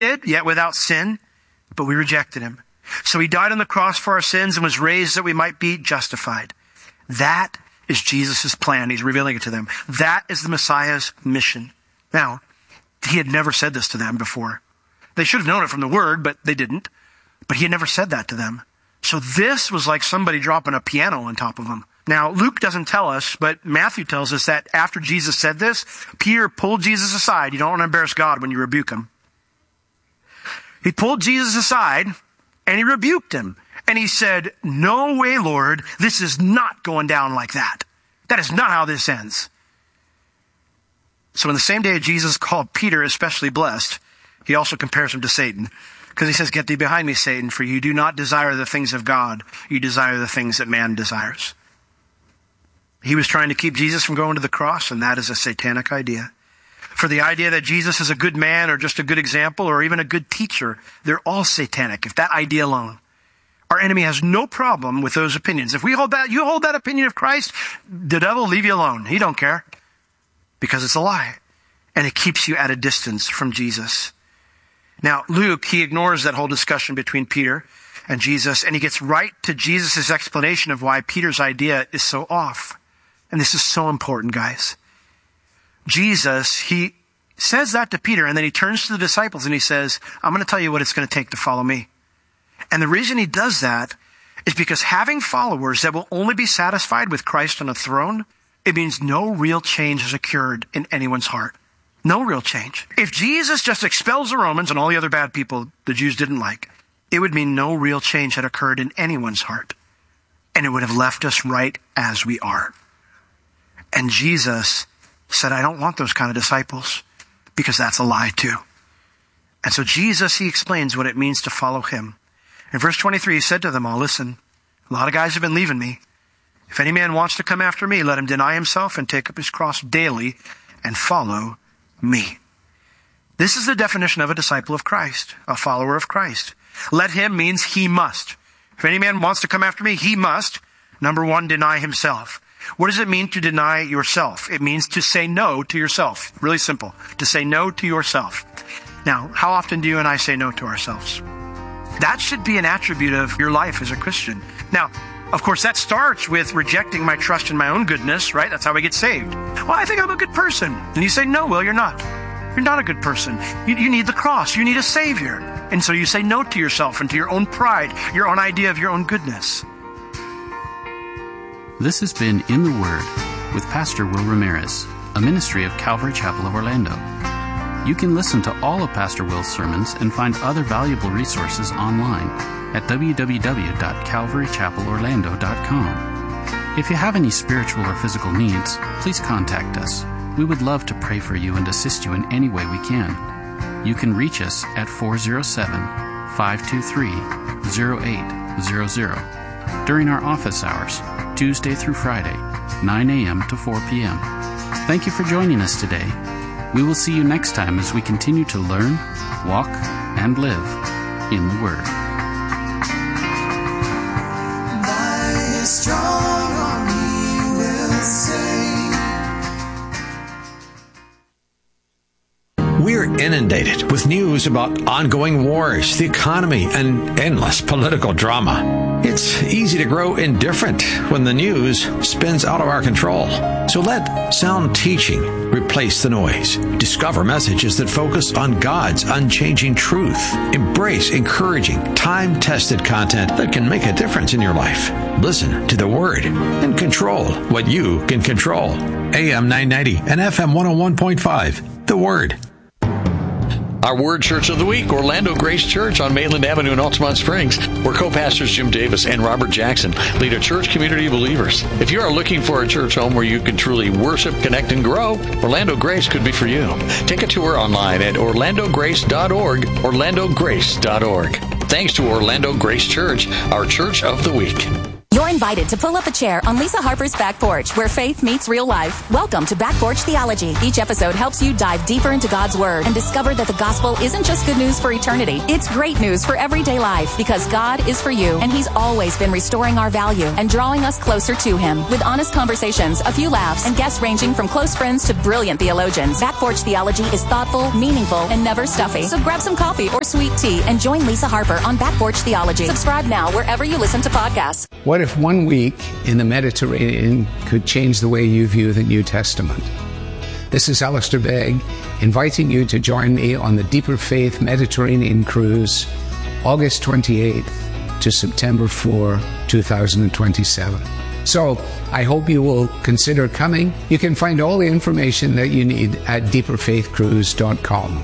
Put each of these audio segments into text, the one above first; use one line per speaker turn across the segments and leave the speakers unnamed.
did, yet without sin, but we rejected him. So he died on the cross for our sins and was raised that we might be justified. That is Jesus' plan. He's revealing it to them. That is the Messiah's mission. Now, he had never said this to them before. They should have known it from the word, but they didn't. But he had never said that to them. So this was like somebody dropping a piano on top of them. Now, Luke doesn't tell us, but Matthew tells us that after Jesus said this, Peter pulled Jesus aside. You don't want to embarrass God when you rebuke him. He pulled Jesus aside and he rebuked him. And he said, "No way, Lord, this is not going down like that. That is not how this ends." So in the same day Jesus called Peter especially blessed, he also compares him to Satan. Because he says, "Get thee behind me, Satan, for you do not desire the things of God. You desire the things that man desires." He was trying to keep Jesus from going to the cross, and that is a satanic idea. For the idea that Jesus is a good man or just a good example or even a good teacher, they're all satanic, if that idea alone. Our enemy has no problem with those opinions. If you hold that opinion of Christ, the devil will leave you alone. He don't care. Because it's a lie. And it keeps you at a distance from Jesus. Now, Luke, he ignores that whole discussion between Peter and Jesus, and he gets right to Jesus' explanation of why Peter's idea is so off. And this is so important, guys. Jesus, he says that to Peter, and then he turns to the disciples and he says, "I'm going to tell you what it's going to take to follow me." And the reason he does that is because having followers that will only be satisfied with Christ on a throne, it means no real change has occurred in anyone's heart. No real change. If Jesus just expels the Romans and all the other bad people the Jews didn't like, it would mean no real change had occurred in anyone's heart. And it would have left us right as we are. And Jesus said, "I don't want those kind of disciples," because that's a lie too. And so Jesus, he explains what it means to follow him. In verse 23, he said to them all, "Listen, a lot of guys have been leaving me. If any man wants to come after me, let him deny himself and take up his cross daily and follow me." This is the definition of a disciple of Christ, a follower of Christ. Let him means he must. If any man wants to come after me, he must, number one, deny himself. What does it mean to deny yourself? It means to say no to yourself. Really simple. To say no to yourself. Now, how often do you and I say no to ourselves? That should be an attribute of your life as a Christian. Now, of course, that starts with rejecting my trust in my own goodness, right? That's how we get saved. Well, I think I'm a good person. And you say, "No, well, you're not. You're not a good person. You need the cross. You need a Savior." And so you say no to yourself and to your own pride, your own idea of your own goodness.
This has been In the Word with Pastor Will Ramirez, a ministry of Calvary Chapel of Orlando. You can listen to all of Pastor Will's sermons and find other valuable resources online at www.calvarychapelorlando.com. If you have any spiritual or physical needs, please contact us. We would love to pray for you and assist you in any way we can. You can reach us at 407-523-0800 during our office hours, Tuesday through Friday, 9 a.m. to 4 p.m. Thank you for joining us today. We will see you next time as we continue to learn, walk, and live in the Word.
Thy strong arm he will save.
We're inundated with news about ongoing wars, the economy, and endless political drama. It's easy to grow indifferent when the news spins out of our control. So let sound teaching replace the noise. Discover messages that focus on God's unchanging truth. Embrace encouraging, time-tested content that can make a difference in your life. Listen to the Word and control what you can control. AM 990 and FM 101.5. The Word.
Our Word Church of the Week, Orlando Grace Church on Mainland Avenue in Altamont Springs, where co-pastors Jim Davis and Robert Jackson lead a church community of believers. If you are looking for a church home where you can truly worship, connect, and grow, Orlando Grace could be for you. Take a tour online at orlandograce.org, orlandograce.org. Thanks to Orlando Grace Church, our Church of the Week.
You're invited to pull up a chair on Lisa Harper's Back Porch, where faith meets real life. Welcome to Back Porch Theology. Each episode helps you dive deeper into God's Word and discover that the gospel isn't just good news for eternity. It's great news for everyday life, because God is for you, and He's always been restoring our value and drawing us closer to Him. With honest conversations, a few laughs, and guests ranging from close friends to brilliant theologians, Back Porch Theology is thoughtful, meaningful, and never stuffy. So grab some coffee or sweet tea and join Lisa Harper on Back Porch Theology. Subscribe now wherever you listen to podcasts.
What if 1 week in the Mediterranean could change the way you view the New Testament? This is Alistair Begg, inviting you to join me on the Deeper Faith Mediterranean Cruise, August 28th to September 4, 2027. So, I hope you will consider coming. You can find all the information that you need at deeperfaithcruise.com.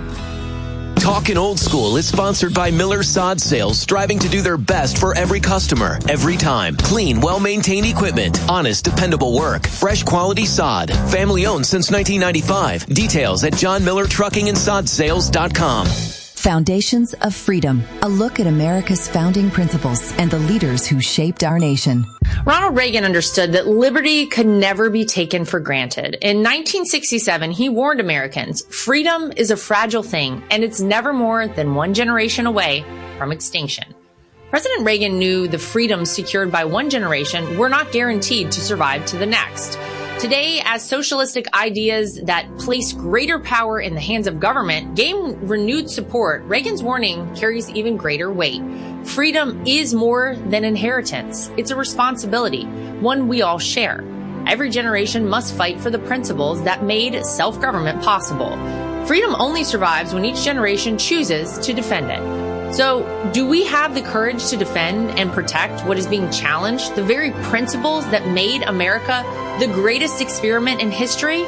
Talkin' Old School is sponsored by Miller Sod Sales, striving to do their best for every customer, every time. Clean, well-maintained equipment, honest, dependable work, fresh quality sod, family-owned since 1995. Details at johnmillertruckingandsodSales.com.
Foundations of Freedom, a look at America's founding principles and the leaders who shaped our nation.
Ronald Reagan understood that liberty could never be taken for granted. In 1967, he warned Americans, freedom is a fragile thing, and it's never more than one generation away from extinction. President Reagan knew the freedoms secured by one generation were not guaranteed to survive to the next. Today, as socialistic ideas that place greater power in the hands of government gain renewed support, Reagan's warning carries even greater weight. Freedom is more than inheritance. It's a responsibility, one we all share. Every generation must fight for the principles that made self-government possible. Freedom only survives when each generation chooses to defend it. So, do we have the courage to defend and protect what is being challenged, the very principles that made America the greatest experiment in history?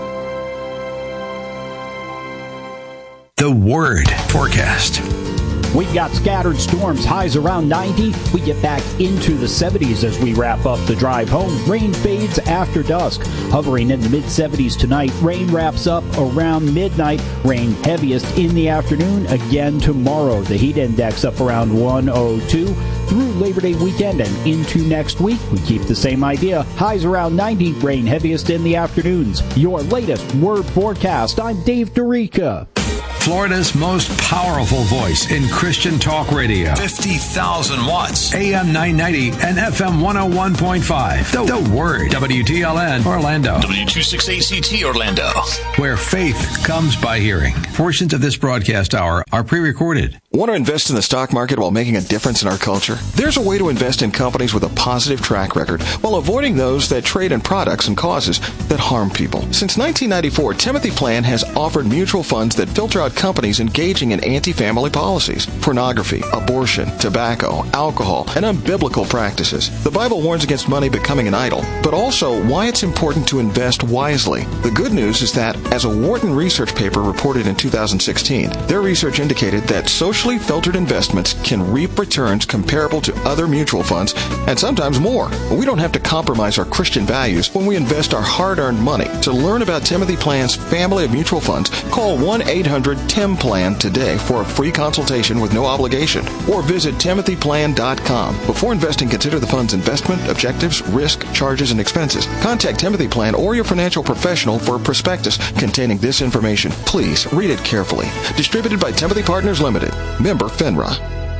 The Word Forecast.
We've got scattered storms, highs around 90. We get back into the 70s as we wrap up the drive home. Rain fades after dusk, hovering in the mid-70s tonight. Rain wraps up around midnight. Rain heaviest in the afternoon again tomorrow. The heat index up around 102. Through Labor Day weekend and into next week, we keep the same idea. Highs around 90, rain heaviest in the afternoons. Your latest Word Forecast. I'm Dave Dorica.
Florida's most powerful voice in Christian talk radio. 50,000 watts. AM 990 and FM 101.5. The Word. WTLN Orlando.
W268CT Orlando.
Where faith comes by hearing. Portions of this broadcast hour are pre-recorded.
Want to invest in the stock market while making a difference in our culture? There's a way to invest in companies with a positive track record while avoiding those that trade in products and causes that harm people. Since 1994, Timothy Plan has offered mutual funds that filter out companies engaging in anti-family policies, pornography, abortion, tobacco, alcohol, and unbiblical practices. The Bible warns against money becoming an idol, but also why it's important to invest wisely. The good news is that, as a Wharton research paper reported in 2016, their research indicated that socially filtered investments can reap returns comparable to other mutual funds, and sometimes more. We don't have to compromise our Christian values when we invest our hard-earned money. To learn about Timothy Plan's family of mutual funds, call 1-800-TIM-PLAN today for a free consultation with no obligation, or visit timothyplan.com. Before investing, consider the fund's investment, objectives, risk, charges, and expenses. Contact Timothy Plan or your financial professional for a prospectus containing this information. Please read it carefully. Distributed by Timothy Partners Limited. Member FINRA.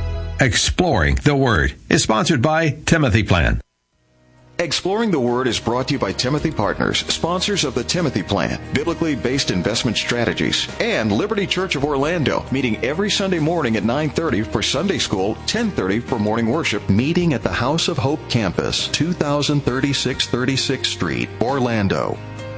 Exploring the Word is sponsored by Timothy Plan.
Exploring the Word is brought to you by Timothy Partners, sponsors of the Timothy Plan, biblically based investment strategies, and Liberty Church of Orlando, meeting every Sunday morning at 9:30 for Sunday School, 10:30 for morning worship, meeting at the House of Hope campus, 2036 36th Street, Orlando.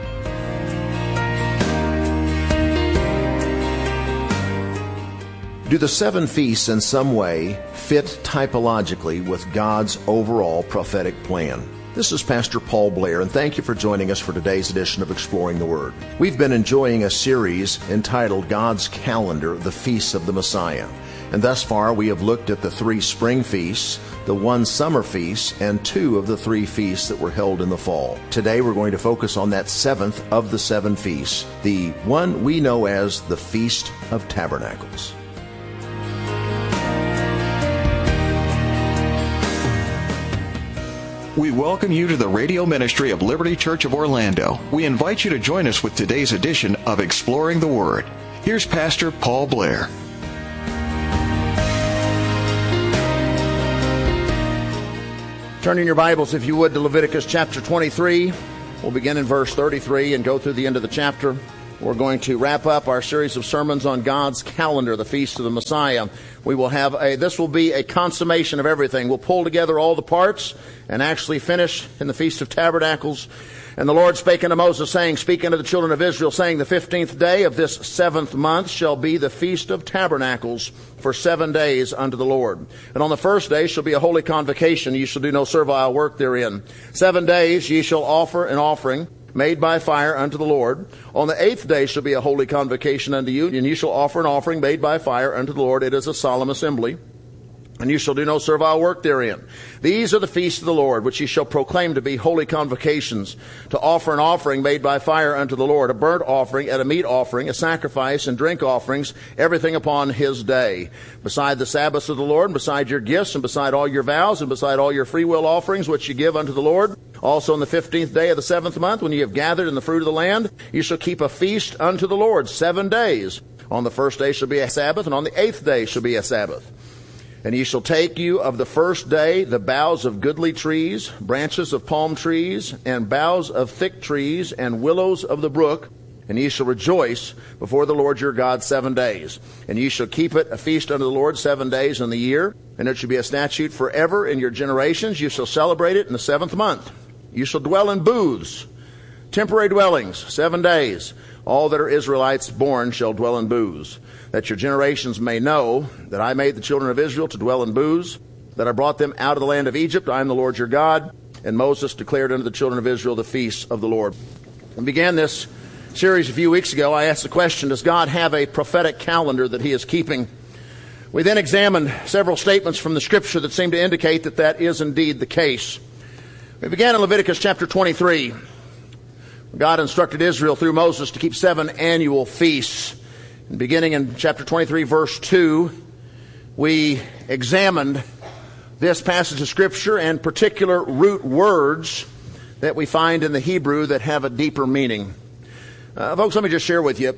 Do the seven feasts in some way fit typologically with God's overall prophetic plan? This is Pastor Paul Blair, and thank you for joining us for today's edition of Exploring the Word. We've been enjoying a series entitled God's Calendar, the Feasts of the Messiah. And thus far, we have looked at the 3 spring feasts, the 1 summer feast, and 2 of the 3 feasts that were held in the fall. Today, we're going to focus on that 7th of the 7 feasts, the one we know as the Feast of Tabernacles.
We welcome you to the radio ministry of Liberty Church of Orlando. We invite you to join us with today's edition of Exploring the Word. Here's Pastor Paul Blair.
Turn in your Bibles, if you would, to Leviticus chapter 23. We'll begin in verse 33 and go through the end of the chapter. We're going to wrap up our series of sermons on God's calendar, the Feast of the Messiah. We will have this will be a consummation of everything. We'll pull together all the parts and actually finish in the Feast of Tabernacles. And the Lord spake unto Moses, saying, Speak unto the children of Israel, saying, The 15th day of this 7th month shall be the Feast of Tabernacles for 7 days unto the Lord. And on the first day shall be a holy convocation. Ye shall do no servile work therein. 7 days ye shall offer an offering made by fire unto the Lord. On the 8th day shall be a holy convocation unto you, and ye shall offer an offering made by fire unto the Lord. It is a solemn assembly. And you shall do no servile work therein. These are the feasts of the Lord, which ye shall proclaim to be holy convocations, to offer an offering made by fire unto the Lord, a burnt offering and a meat offering, a sacrifice and drink offerings, everything upon his day. Beside the Sabbaths of the Lord, and beside your gifts, and beside all your vows, and beside all your freewill offerings which ye give unto the Lord. Also on the 15th day of the 7th month, when ye have gathered in the fruit of the land, ye shall keep a feast unto the Lord 7 days. On the first day shall be a Sabbath, and on the 8th day shall be a Sabbath. And ye shall take you of the first day the boughs of goodly trees, branches of palm trees, and boughs of thick trees, and willows of the brook, and ye shall rejoice before the Lord your God 7 days. And ye shall keep it a feast unto the Lord 7 days in the year, and it shall be a statute forever in your generations. You shall celebrate it in the 7th month. You shall dwell in booths, temporary dwellings, 7 days. All that are Israelites born shall dwell in booths, that your generations may know that I made the children of Israel to dwell in booths, that I brought them out of the land of Egypt. I am the Lord your God. And Moses declared unto the children of Israel the feasts of the Lord. We began this series a few weeks ago. I asked the question, does God have a prophetic calendar that he is keeping? We then examined several statements from the Scripture that seem to indicate that that is indeed the case. We began in Leviticus chapter 23. God instructed Israel through Moses to keep 7 annual feasts. And beginning in chapter 23, verse 2, we examined this passage of Scripture and particular root words that we find in the Hebrew that have a deeper meaning. Folks, let me just share with you.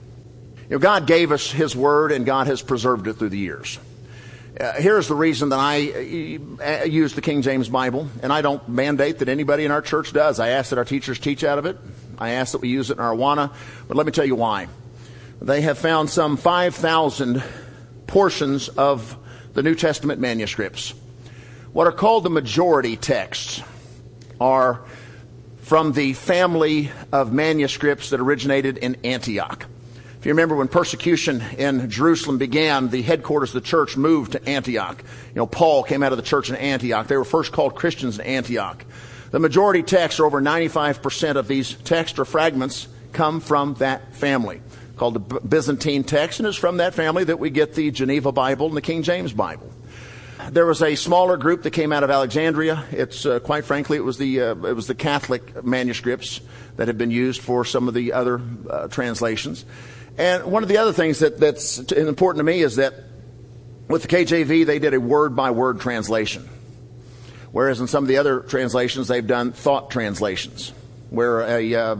God gave us His Word, and God has preserved it through the years. Here's the reason that I use the King James Bible, and I don't mandate that anybody in our church does. I ask that our teachers teach out of it. I ask that we use it in our Awana. But let me tell you why. They have found some 5,000 portions of the New Testament manuscripts. What are called the majority texts are from the family of manuscripts that originated in Antioch. If you remember when persecution in Jerusalem began, the headquarters of the church moved to Antioch. Paul came out of the church in Antioch. They were first called Christians in Antioch. The majority texts, or over 95% of these texts or fragments, come from that family, called the Byzantine text, and it's from that family that we get the Geneva Bible and the King James Bible. There was a smaller group that came out of Alexandria. It's quite frankly, it was the Catholic manuscripts that had been used for some of the other translations. And one of the other things that's important to me is that with the KJV, they did a word-by-word translation. Whereas in some of the other translations, they've done thought translations, where a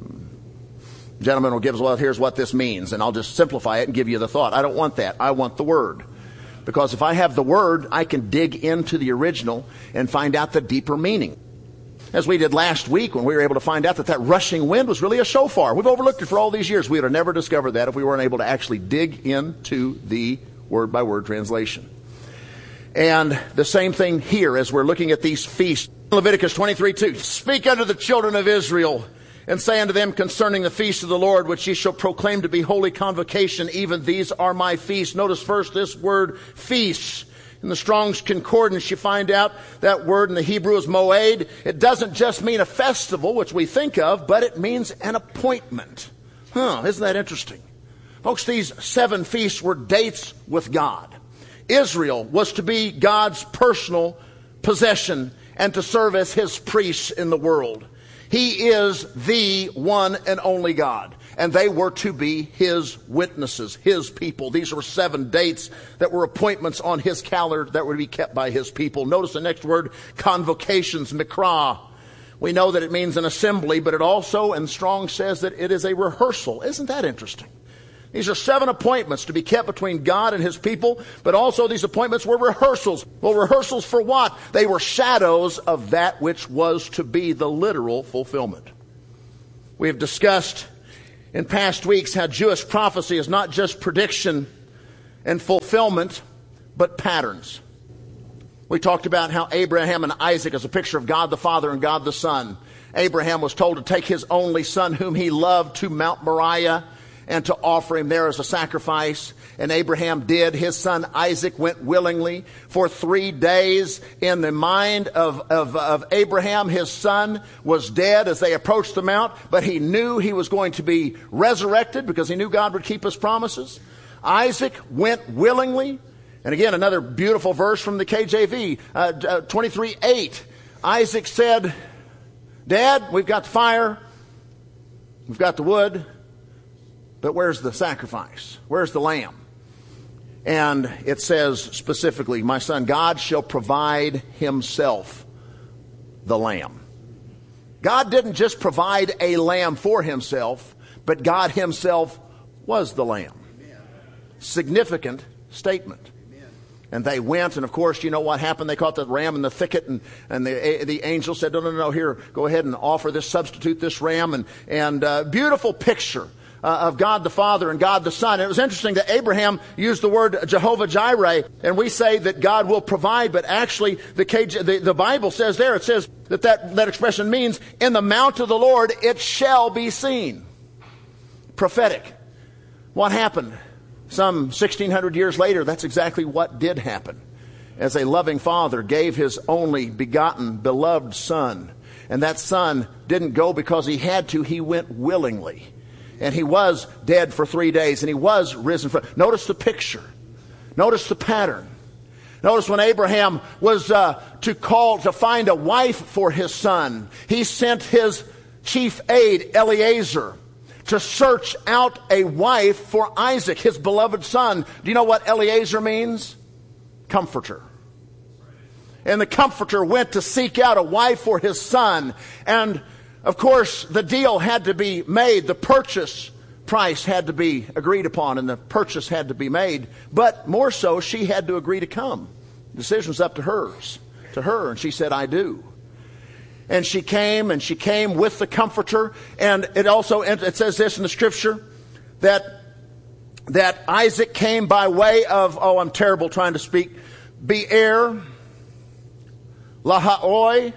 gentleman will give us, well, here's what this means, and I'll just simplify it and give you the thought. I don't want that. I want the Word. Because if I have the Word, I can dig into the original and find out the deeper meaning. As we did last week when we were able to find out that rushing wind was really a shofar. We've overlooked it for all these years. We would have never discovered that if we weren't able to actually dig into the word-by-word translation. And the same thing here as we're looking at these feasts. Leviticus 23:2, Speak unto the children of Israel, and say unto them concerning the feast of the Lord, which ye shall proclaim to be holy convocation, even these are my feasts. Notice first this word, feasts. In the Strong's Concordance, you find out that word in the Hebrew is moed. It doesn't just mean a festival, which we think of, but it means an appointment. Isn't that interesting? Folks, these 7 feasts were dates with God. Israel was to be God's personal possession and to serve as His priests in the world. He is the one and only God. and they were to be his witnesses, his people. These were 7 dates that were appointments on his calendar that were to be kept by his people. Notice the next word, convocations, mikra. We know that it means an assembly, but it also, and Strong says that it is a rehearsal. Isn't that interesting? These are 7 appointments to be kept between God and his people, but also these appointments were rehearsals. Well, rehearsals for what? They were shadows of that which was to be the literal fulfillment. We have discussed in past weeks how Jewish prophecy is not just prediction and fulfillment, but patterns. We talked about how Abraham and Isaac is a picture of God the Father and God the Son. Abraham was told to take his only son whom he loved to Mount Moriah and to offer him there as a sacrifice. And Abraham did. His son Isaac went willingly. For 3 days in the mind of Abraham, his son was dead as they approached the mount, but he knew he was going to be resurrected because he knew God would keep his promises. Isaac went willingly. And again, another beautiful verse from the KJV, 23:8. Isaac said, Dad, we've got the fire, we've got the wood, but where's the sacrifice? Where's the lamb? And it says specifically, my son, God shall provide himself the lamb. God didn't just provide a lamb for himself, but God himself was the lamb. Significant statement. And they went, and of course, you know what happened? They caught the ram in the thicket, and the angel said, no, here, go ahead and offer this, substitute this ram. And beautiful picture of God the Father and God the Son. And it was interesting that Abraham used the word Jehovah Jireh, and we say that God will provide, but actually the Bible says there, it says that expression means, in the mount of the Lord it shall be seen. Prophetic. What happened? Some 1,600 years later, that's exactly what did happen. As a loving father gave his only begotten, beloved son. And that son didn't go because he had to, he went willingly. And he was dead for 3 days, and he was risen from. Notice the picture. Notice the pattern. Notice when Abraham was to find a wife for his son, he sent his chief aide, Eliezer, to search out a wife for Isaac, his beloved son. Do you know what Eliezer means? Comforter. And the comforter went to seek out a wife for his son. And, of course, the deal had to be made. The purchase price had to be agreed upon, and the purchase had to be made. But more so, she had to agree to come. The decision was up to her, and she said, I do. And she came with the comforter. And it says this in the scripture, that Isaac came by way of, I'm terrible trying to speak, Be'er Lahai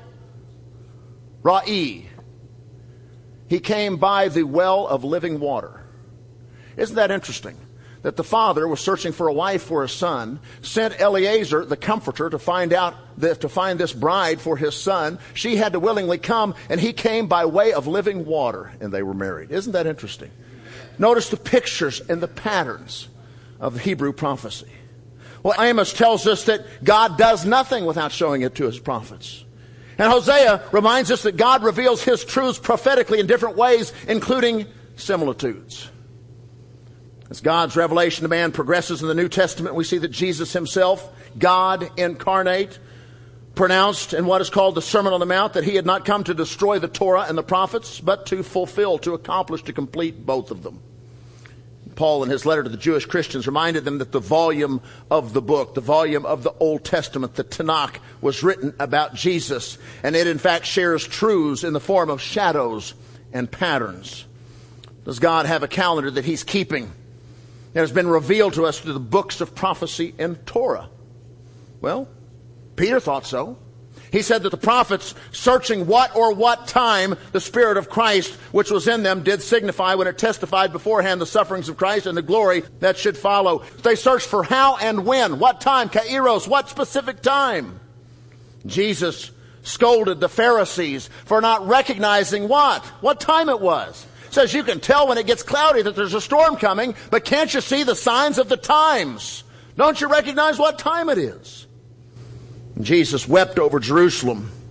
Ra'i. He came by the well of living water. Isn't that interesting? That the father was searching for a wife for his son, sent Eliezer, the comforter, to find this bride for his son. She had to willingly come, and he came by way of living water, and they were married. Isn't that interesting? Notice the pictures and the patterns of the Hebrew prophecy. Well, Amos tells us that God does nothing without showing it to his prophets. And Hosea reminds us that God reveals his truths prophetically in different ways, including similitudes. As God's revelation to man progresses in the New Testament, we see that Jesus himself, God incarnate, pronounced in what is called the Sermon on the Mount that he had not come to destroy the Torah and the prophets, but to fulfill, to accomplish, to complete both of them. Paul, in his letter to the Jewish Christians, reminded them that the volume of the book, the volume of the Old Testament, the Tanakh, was written about Jesus. And it, in fact, shares truths in the form of shadows and patterns. Does God have a calendar that he's keeping? It has been revealed to us through the books of prophecy in Torah. Well, Peter thought so. He said that the prophets, searching what time the Spirit of Christ which was in them did signify when it testified beforehand the sufferings of Christ and the glory that should follow. They searched for how and when, what time, kairos, what specific time. Jesus scolded the Pharisees for not recognizing what time it was. Says you can tell when it gets cloudy that there's a storm coming, but can't you see the signs of the times? Don't you recognize what time it is? Jesus wept over Jerusalem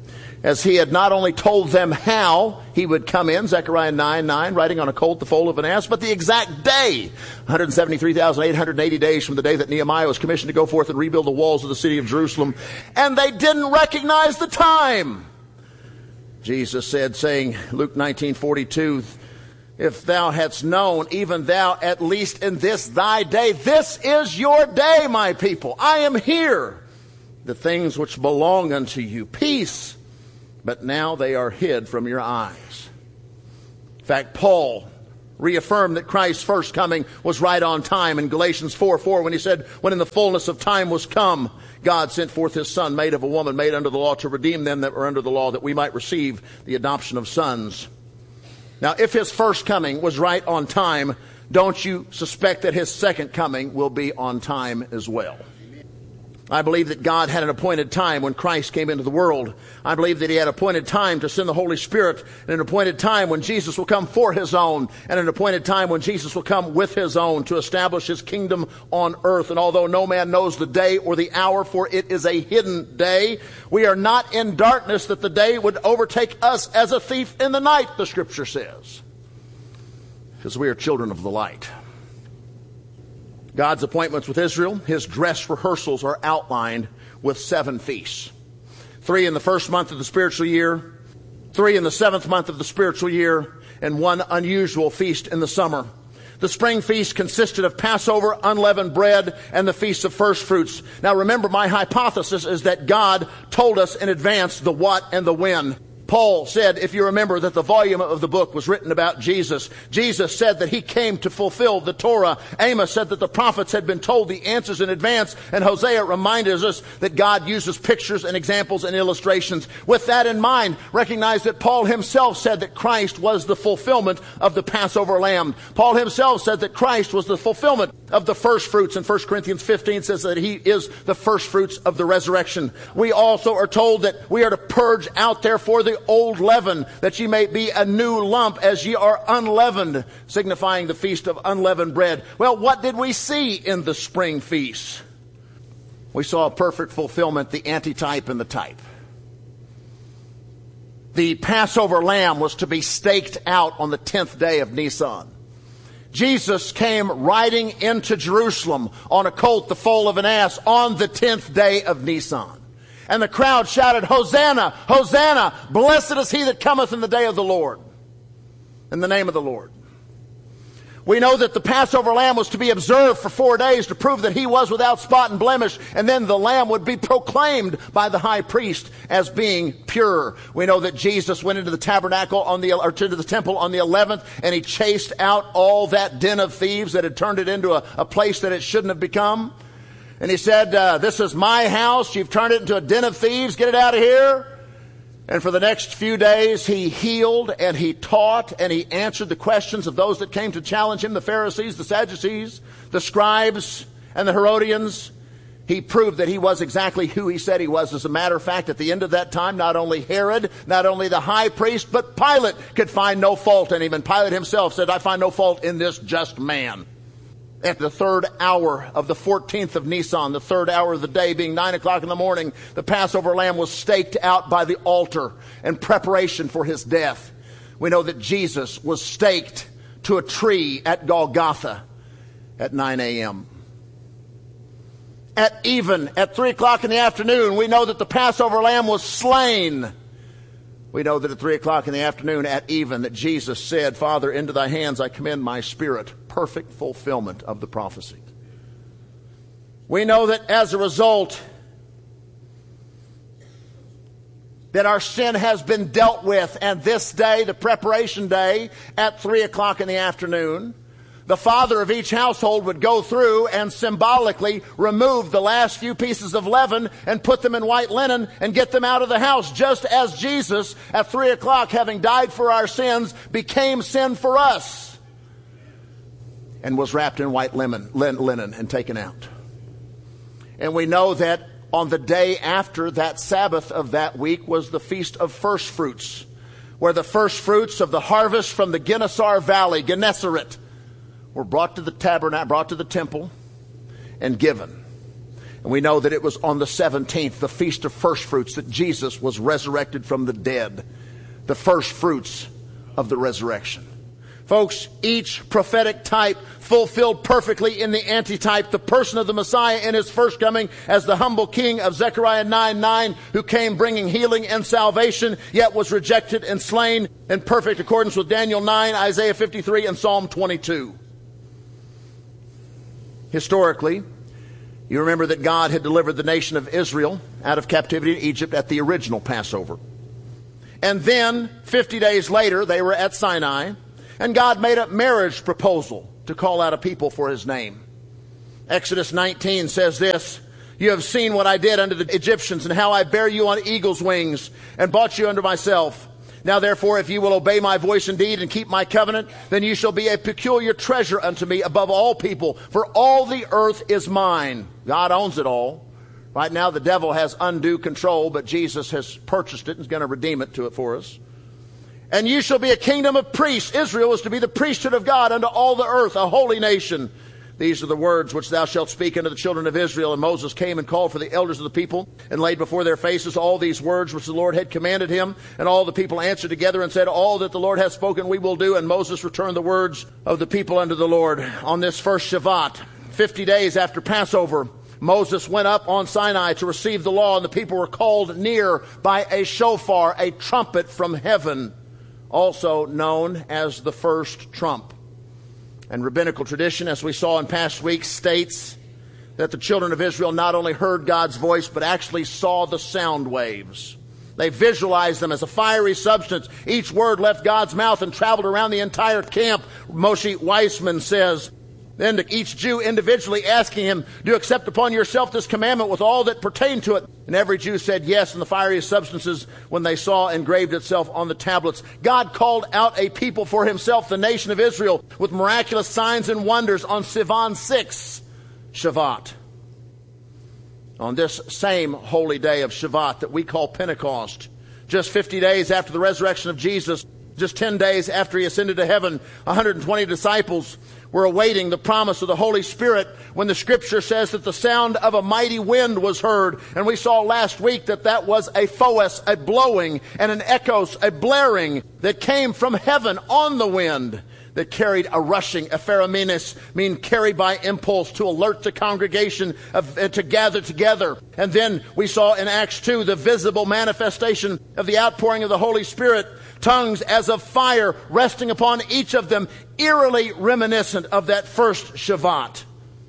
as he had not only told them how he would come in, Zechariah 9:9, riding on a colt, the foal of an ass, but the exact day, 173,880 days from the day that Nehemiah was commissioned to go forth and rebuild the walls of the city of Jerusalem. And they didn't recognize the time. Jesus said, saying, Luke 19:42, if thou hadst known, even thou, at least in this thy day, this is your day, my people. I am here. The things which belong unto you, peace, but now they are hid from your eyes. In fact, Paul reaffirmed that Christ's first coming was right on time in Galatians 4:4 when he said, when in the fullness of time was come, God sent forth his Son, made of a woman, made under the law, to redeem them that were under the law, that we might receive the adoption of sons. Now, if his first coming was right on time, don't you suspect that his second coming will be on time as well? I believe that God had an appointed time when Christ came into the world. I believe that he had appointed time to send the Holy Spirit, and an appointed time when Jesus will come for his own, and an appointed time when Jesus will come with his own to establish his kingdom on earth. And although no man knows the day or the hour, for it is a hidden day, we are not in darkness that the day would overtake us as a thief in the night, the Scripture says, because we are children of the light. God's appointments with Israel, his dress rehearsals are outlined with 7 feasts. 3 in the first month of the spiritual year, 3 in the 7th month of the spiritual year, and 1 unusual feast in the summer. The spring feast consisted of Passover, unleavened bread, and the Feast of First Fruits. Now remember, my hypothesis is that God told us in advance the what and the when. Paul said, if you remember, that the volume of the book was written about Jesus. Jesus said that he came to fulfill the Torah. Amos said that the prophets had been told the answers in advance. And Hosea reminded us that God uses pictures and examples and illustrations. With that in mind, recognize that Paul himself said that Christ was the fulfillment of the Passover lamb. Paul himself said that Christ was the fulfillment of the first fruits. And 1 Corinthians 15 says that he is the first fruits of the resurrection. We also are told that we are to purge out, therefore, the old leaven, that ye may be a new lump as ye are unleavened, signifying the feast of unleavened bread. Well, what did we see in the spring feast? We saw a perfect fulfillment, the antitype and the type. The Passover lamb was to be staked out on the 10th day of Nisan. Jesus came riding into Jerusalem on a colt, the foal of an ass, on the 10th day of Nisan. And the crowd shouted, Hosanna, Hosanna, blessed is he that cometh in the day of the Lord, in the name of the Lord. We know that the Passover lamb was to be observed for 4 days to prove that he was without spot and blemish, and then the lamb would be proclaimed by the high priest as being pure. We know that Jesus went into the tabernacle to the temple on the 11th, and he chased out all that den of thieves that had turned it into a place that it shouldn't have become. And he said, this is my house. You've turned it into a den of thieves. Get it out of here. And for the next few days, he healed and he taught and he answered the questions of those that came to challenge him, the Pharisees, the Sadducees, the scribes, and the Herodians. He proved that he was exactly who he said he was. As a matter of fact, at the end of that time, not only Herod, not only the high priest, but Pilate could find no fault in him. And Pilate himself said, I find no fault in this just man. At the 3rd hour of the 14th of Nisan, the 3rd hour of the day, being 9 o'clock in the morning, the Passover lamb was staked out by the altar in preparation for his death. We know that Jesus was staked to a tree at Golgotha at 9 a.m. At 3 o'clock in the afternoon, we know that the Passover lamb was slain. We know that at 3 o'clock in the afternoon, at even, that Jesus said, Father, into thy hands I commend my spirit. Perfect fulfillment of the prophecy. We know that as a result, that our sin has been dealt with, and this day, the preparation day, at 3 o'clock in the afternoon, the father of each household would go through and symbolically remove the last few pieces of leaven and put them in white linen and get them out of the house, just as Jesus, at 3 o'clock, having died for our sins, became sin for us and was wrapped in white linen and taken out. And we know that on the day after that Sabbath of that week was the Feast of First Fruits, where the first fruits of the harvest from the Gennesaret Valley, Gennesaret, were brought to the tabernacle, brought to the temple, and given. And we know that it was on the 17th, the Feast of First Fruits, that Jesus was resurrected from the dead. The first fruits of the resurrection. Folks, each prophetic type fulfilled perfectly in the antitype, the person of the Messiah in his first coming as the humble king of Zechariah 9:9, who came bringing healing and salvation, yet was rejected and slain in perfect accordance with Daniel 9, Isaiah 53, and Psalm 22. Historically, you remember that God had delivered the nation of Israel out of captivity in Egypt at the original Passover. And then, 50 days later, they were at Sinai, and God made a marriage proposal to call out a people for his name. Exodus 19 says this, "You have seen what I did unto the Egyptians, and how I bare you on eagle's wings, and brought you unto myself. Now therefore, if you will obey my voice indeed, and keep my covenant, then you shall be a peculiar treasure unto me above all people, for all the earth is mine." God owns it all. Right now the devil has undue control, but Jesus has purchased it and is going to redeem it to it for us. "And you shall be a kingdom of priests." Israel was to be the priesthood of God unto all the earth, a holy nation. "These are the words which thou shalt speak unto the children of Israel." And Moses came and called for the elders of the people, and laid before their faces all these words which the Lord had commanded him. And all the people answered together and said, "All that the Lord hath spoken we will do." And Moses returned the words of the people unto the Lord. On this first Shavuot, 50 days after Passover, Moses went up on Sinai to receive the law, and the people were called near by a shofar, a trumpet from heaven, also known as the first trump. And rabbinical tradition, as we saw in past weeks, states that the children of Israel not only heard God's voice, but actually saw the sound waves. They visualized them as a fiery substance. Each word left God's mouth and traveled around the entire camp. Moshe Weissman says, then to each Jew individually asking him, "Do you accept upon yourself this commandment with all that pertain to it?" And every Jew said yes, and the fiery substances, when they saw, engraved itself on the tablets. God called out a people for himself, the nation of Israel, with miraculous signs and wonders on Sivan 6, Shavuot. On this same holy day of Shavuot that we call Pentecost, just 50 days after the resurrection of Jesus, just 10 days after he ascended to heaven, 120 disciples were awaiting the promise of the Holy Spirit, when the scripture says that the sound of a mighty wind was heard. And we saw last week that that was a phoes, a blowing, and an echos, a blaring that came from heaven on the wind, that carried a rushing, a pheromenes, mean carried by impulse to alert the congregation to gather together. And then we saw in Acts 2 the visible manifestation of the outpouring of the Holy Spirit, tongues as of fire resting upon each of them, eerily reminiscent of that first Shavuot.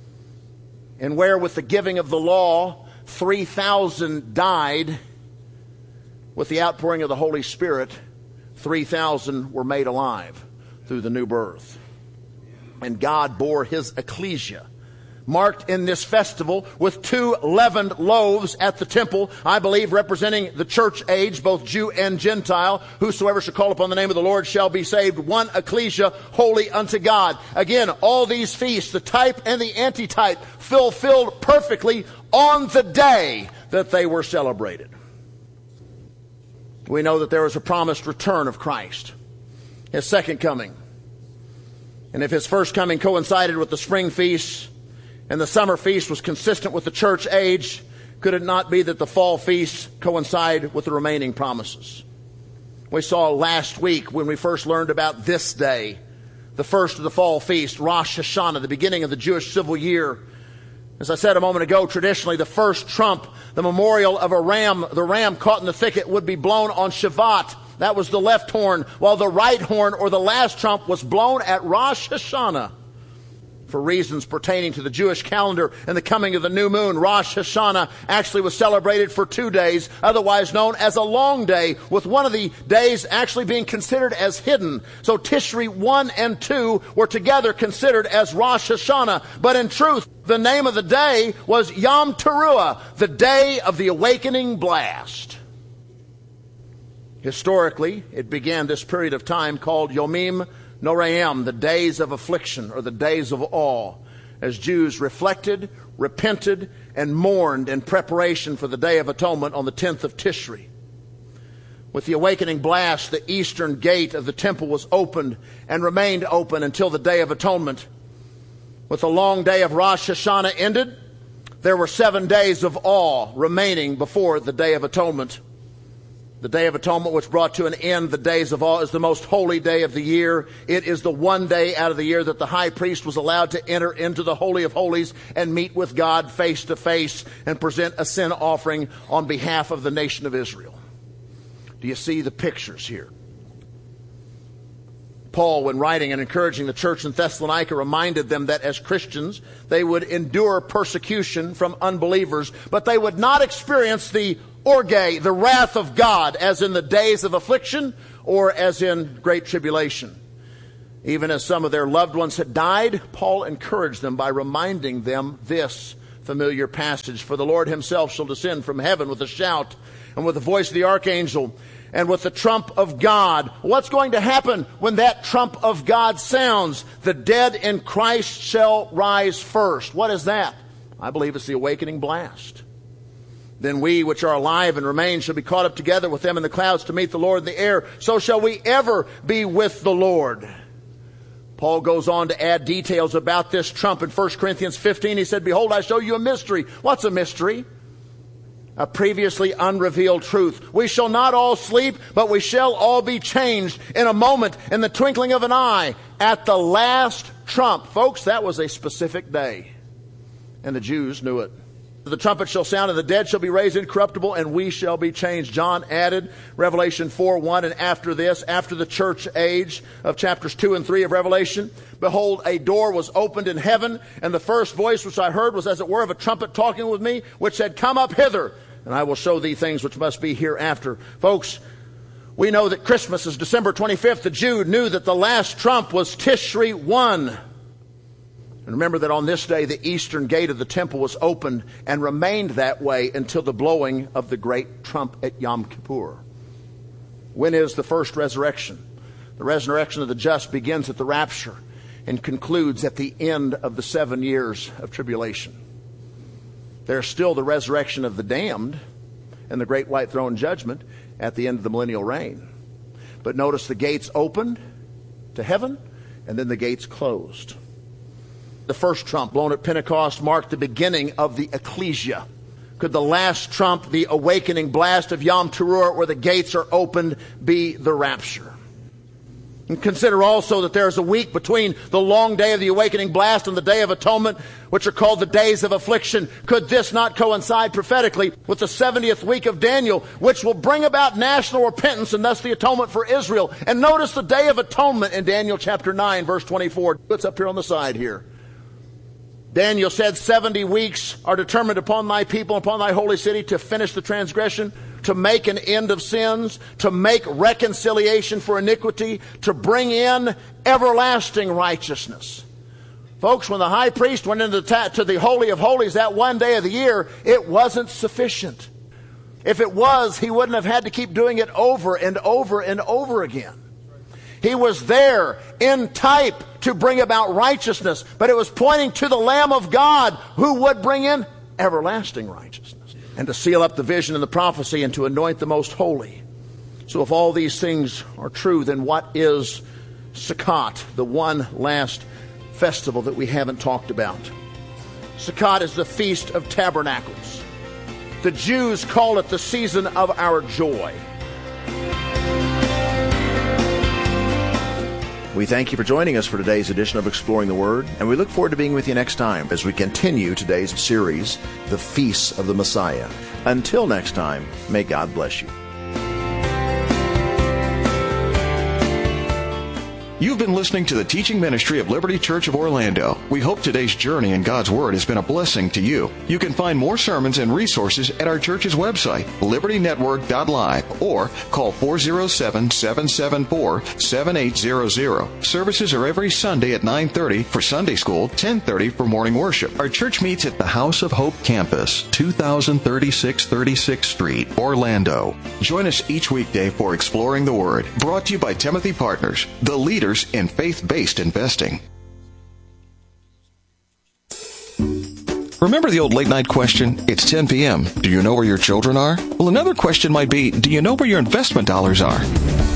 And where with the giving of the law 3,000 died, with the outpouring of the Holy Spirit 3,000 were made alive through the new birth. And God bore his ecclesia, marked in this festival with 2 leavened loaves at the temple, I believe representing the church age, both Jew and Gentile. Whosoever shall call upon the name of the Lord shall be saved. One ecclesia, holy unto God. Again, all these feasts, the type and the antitype, fulfilled perfectly on the day that they were celebrated. We know that there is a promised return of Christ, his second coming. And if his first coming coincided with the spring feast, and the summer feast was consistent with the church age, could it not be that the fall feast coincide with the remaining promises? We saw last week when we first learned about this day, the first of the fall feast, Rosh Hashanah, the beginning of the Jewish civil year. As I said a moment ago, traditionally the first trump, the memorial of a ram, the ram caught in the thicket, would be blown on Shavuot. That was the left horn, while the right horn, or the last trump, was blown at Rosh Hashanah. For reasons pertaining to the Jewish calendar and the coming of the new moon, Rosh Hashanah actually was celebrated for 2 days, otherwise known as a long day, with one of the days actually being considered as hidden. So Tishri 1 and 2 were together considered as Rosh Hashanah. But in truth, the name of the day was Yom Teruah, the day of the awakening blast. Historically, it began this period of time called Yomim Noraim, the days of affliction, or the days of awe, as Jews reflected, repented, and mourned in preparation for the Day of Atonement on the 10th of Tishri. With the awakening blast, the eastern gate of the temple was opened and remained open until the Day of Atonement. With the long day of Rosh Hashanah ended, There were 7 days of awe remaining before the Day of Atonement. The Day of Atonement, which brought to an end the days of awe, is the most holy day of the year. It is the one day out of the year that the high priest was allowed to enter into the Holy of Holies and meet with God face to face and present a sin offering on behalf of the nation of Israel. Do you see the pictures here? Paul, when writing and encouraging the church in Thessalonica, reminded them that as Christians, they would endure persecution from unbelievers, but they would not experience the orge, the wrath of God, as in the days of affliction or as in great tribulation. Even as some of their loved ones had died, Paul encouraged them by reminding them this familiar passage. For the Lord himself shall descend from heaven with a shout and with the voice of the archangel and with the trump of God. What's going to happen when that trump of God sounds? The dead in Christ shall rise first. What is that? I believe it's the awakening blast. Then we which are alive and remain shall be caught up together with them in the clouds to meet the Lord in the air. So shall we ever be with the Lord. Paul goes on to add details about this trump. In 1 Corinthians 15, he said, behold, I show you a mystery. What's a mystery? A previously unrevealed truth. We shall not all sleep, but we shall all be changed in a moment, in the twinkling of an eye, at the last trump. Folks, that was a specific day, and the Jews knew it. The trumpet shall sound, and the dead shall be raised incorruptible, and we shall be changed. John added, Revelation 4:1, and after this, after the church age of chapters 2 and 3 of Revelation, behold, a door was opened in heaven, and the first voice which I heard was as it were of a trumpet talking with me, which said, come up hither, and I will show thee things which must be hereafter. Folks, we know that Christmas is December 25th. The Jew knew that the last trump was Tishri 1. And remember that on this day, the eastern gate of the temple was opened and remained that way until the blowing of the great trump at Yom Kippur. When is the first resurrection? The resurrection of the just begins at the rapture and concludes at the end of the 7 years of tribulation. There's still the resurrection of the damned and the great white throne judgment at the end of the millennial reign. But notice the gates opened to heaven and then the gates closed. The first trump blown at Pentecost marked the beginning of the ecclesia. Could the last trump, the awakening blast of Yom Teruah, where the gates are opened, be the rapture? And consider also that there is a week between the long day of the awakening blast and the Day of Atonement, which are called the days of affliction. Could this not coincide prophetically with the 70th week of Daniel, which will bring about national repentance and thus the atonement for Israel? And notice the Day of Atonement in Daniel chapter 9, verse 24. It's up here on the side here. Daniel said 70 weeks are determined upon thy people, upon thy holy city, to finish the transgression, to make an end of sins, to make reconciliation for iniquity, to bring in everlasting righteousness. Folks, when the high priest went into to the Holy of Holies that one day of the year, it wasn't sufficient. If it was, he wouldn't have had to keep doing it over and over and over again. He was there in type to bring about righteousness, but it was pointing to the Lamb of God who would bring in everlasting righteousness and to seal up the vision and the prophecy and to anoint the most holy. So if all these things are true, then what is Sukkot, the one last festival that we haven't talked about? Sukkot is the Feast of Tabernacles. The Jews call it the season of our joy.
We thank you for joining us for today's edition of Exploring the Word, and we look forward to being with you next time as we continue today's series, The Feasts of the Messiah. Until next time, may God bless you.
You've been listening to the teaching ministry of Liberty Church of Orlando. We hope today's journey in God's Word has been a blessing to you. You can find more sermons and resources at our church's website, libertynetwork.live, or call 407-774-7800. Services are every Sunday at 9:30 for Sunday School, 10:30 for morning worship. Our church meets at the House of Hope campus, 2036 36th Street, Orlando. Join us each weekday for Exploring the Word, brought to you by Timothy Partners, the leaders in faith-based investing. Remember the old late-night question? It's 10 p.m. Do you know where your children are? Well, another question might be, do you know where your investment dollars are?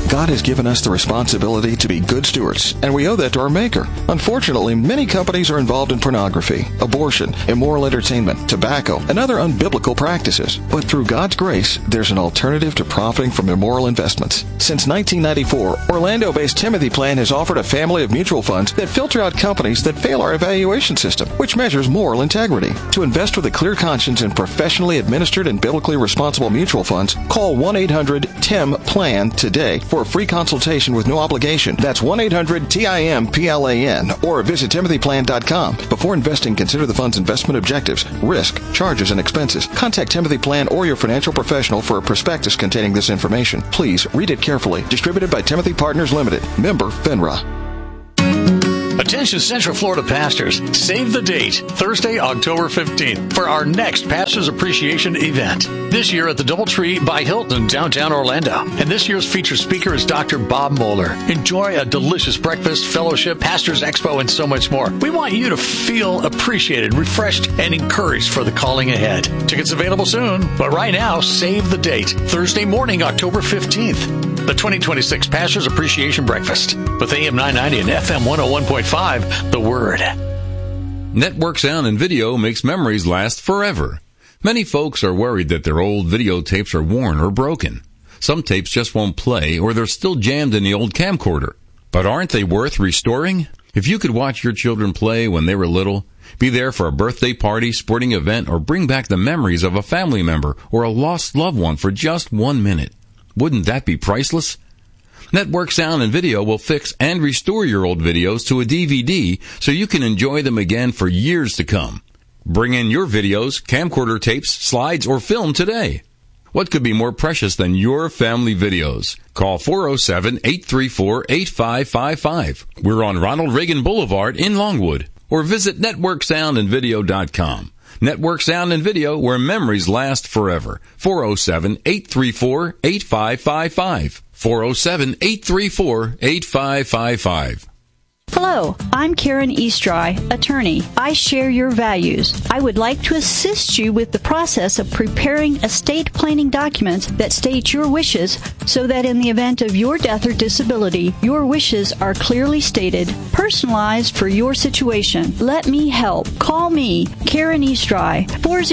God has given us the responsibility to be good stewards, and we owe that to our Maker. Unfortunately, many companies are involved in pornography, abortion, immoral entertainment, tobacco, and other unbiblical practices. But through God's grace, there's an alternative to profiting from immoral investments. Since 1994, Orlando-based Timothy Plan has offered a family of mutual funds that filter out companies that fail our evaluation system, which measures moral integrity. To invest with a clear conscience in professionally administered and biblically responsible mutual funds, call 1-800-TIM-PLAN today for a free consultation with no obligation. That's 1-800-TIM-PLAN, or visit timothyplan.com. Before investing, consider the fund's investment objectives, risk, charges, and expenses. Contact Timothy Plan or your financial professional for a prospectus containing this information. Please read it carefully. Distributed by Timothy Partners Limited. Member FINRA.
Attention Central Florida pastors, save the date, Thursday, October 15th, for our next Pastors Appreciation event. This year at the Doubletree by Hilton, downtown Orlando. And this year's featured speaker is Dr. Bob Moeller. Enjoy a delicious breakfast, fellowship, Pastors Expo, and so much more. We want you to feel appreciated, refreshed, and encouraged for the calling ahead. Tickets available soon, but right now, save the date, Thursday morning, October 15th. The 2026 Pastors Appreciation Breakfast with AM 990 and FM 101.5, The Word.
Network Sound and Video makes memories last forever. Many folks are worried that their old videotapes are worn or broken. Some tapes just won't play, or they're still jammed in the old camcorder. But aren't they worth restoring? If you could watch your children play when they were little, be there for a birthday party, sporting event, or bring back the memories of a family member or a lost loved one for just 1 minute, wouldn't that be priceless? Network Sound and Video will fix and restore your old videos to a DVD so you can enjoy them again for years to come. Bring in your videos, camcorder tapes, slides, or film today. What could be more precious than your family videos? Call 407-834-8555. We're on Ronald Reagan Boulevard in Longwood. Or visit networksoundandvideo.com. Network Sound and Video, where memories last forever. 407-834-8555. 407-834-8555.
Hello, I'm Karen Eastry, attorney. I share your values. I would like to assist you with the process of preparing estate planning documents that state your wishes so that in the event of your death or disability, your wishes are clearly stated, personalized for your situation. Let me help. Call me, Karen Eastry,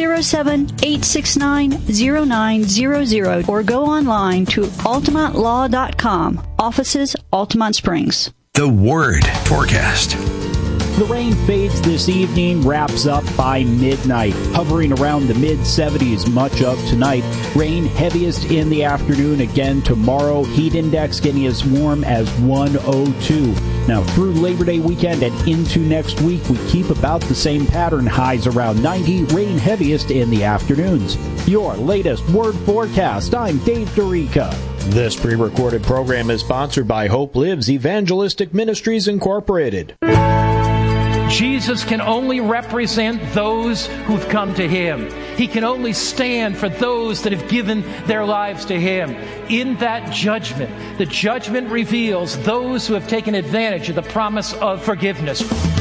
407-869-0900, or go online to altamontlaw.com. Offices, Altamont Springs.
The Word Forecast.
The rain fades this evening, wraps up by midnight, hovering around the mid-70s much of tonight. Rain heaviest in the afternoon again tomorrow. Heat index getting as warm as 102. Now through Labor Day weekend and into next week, we keep about the same pattern. Highs around 90, rain heaviest in the afternoons. Your latest Word Forecast. I'm Dave Dorica. This pre-recorded program is sponsored by Hope Lives Evangelistic Ministries Incorporated.
Jesus can only represent those who've come to Him. He can only stand for those that have given their lives to Him. In that judgment, the judgment reveals those who have taken advantage of the promise of forgiveness.